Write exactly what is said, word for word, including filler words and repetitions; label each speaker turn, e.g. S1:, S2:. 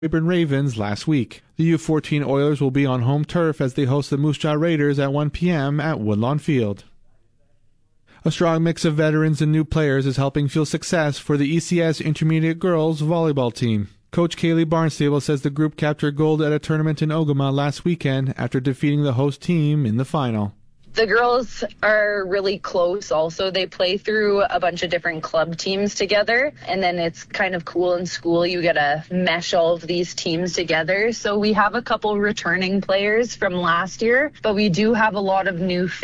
S1: Rayburn Ravens last week. The U fourteen Oilers will be on home turf as they host the Moose Jaw Raiders at one p.m. at Woodlawn Field. A strong mix of veterans and new players is helping fuel success for the E C S Intermediate Girls volleyball team. Coach Kaylee Barnstable says the group captured gold at a tournament in Ogama last weekend after defeating the host team in the final.
S2: The girls are really close also. They play through a bunch of different club teams together, and then it's kind of cool in school. You get to mesh all of these teams together. So we have a couple returning players from last year, but we do have a lot of new